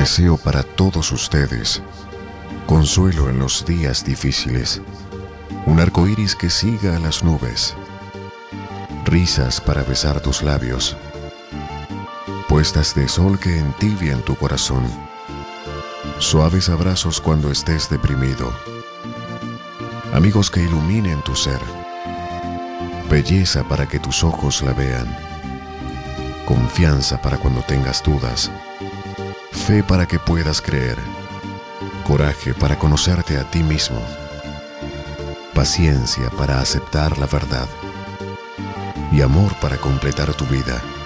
Deseo para todos ustedes consuelo en los días difíciles, un arco iris que siga a las nubes, risas para besar tus labios, puestas de sol que entibian tu corazón, suaves abrazos cuando estés deprimido, amigos que iluminen tu ser, belleza para que tus ojos la vean, confianza para cuando tengas dudas, fe para que puedas creer, coraje para conocerte a ti mismo, paciencia para aceptar la verdad y amor para completar tu vida.